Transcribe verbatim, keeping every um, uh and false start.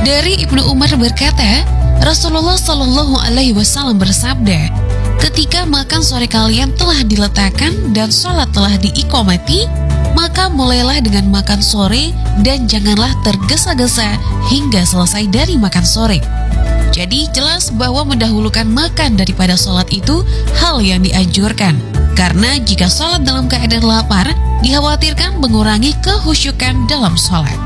Dari Ibnu Umar berkata, Rasulullah Shallallahu Alaihi Wasallam bersabda, ketika makan sore kalian telah diletakkan dan sholat telah diiqomati, maka mulailah dengan makan sore dan janganlah tergesa-gesa hingga selesai dari makan sore. Jadi jelas bahwa mendahulukan makan daripada sholat itu hal yang dianjurkan. Karena jika sholat dalam keadaan lapar, dikhawatirkan mengurangi kehusyukan dalam sholat.